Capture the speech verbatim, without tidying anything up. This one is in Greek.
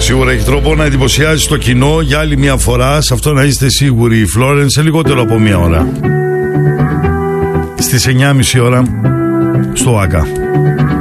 Σίγουρα έχει τρόπο να εντυπωσιάζει το κοινό για άλλη μια φορά. Σε αυτό να είστε σίγουροι, Florence, σε λιγότερο από μια ώρα. Στις εννιά και μισή ώρα στο ΆΚΑ.